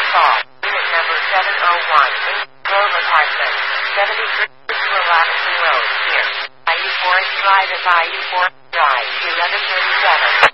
call. Unit number 701, Grove Apartments, 73 Lavison Road, here. IU Forest Drive is IU Forest Drive, 1137.